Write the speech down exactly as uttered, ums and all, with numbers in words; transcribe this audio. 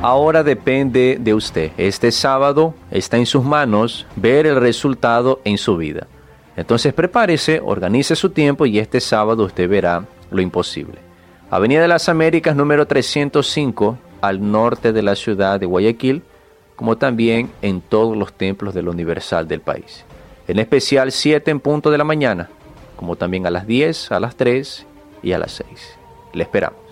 Ahora depende de usted. Este sábado está en sus manos ver el resultado en su vida. Entonces prepárese, organice su tiempo y este sábado usted verá lo imposible. Avenida de las Américas, número trescientos cinco, al norte de la ciudad de Guayaquil, como también en todos los templos de la Universal del país. En especial siete en punto de la mañana, como también a las diez, a las tres y a las seis. Le esperamos.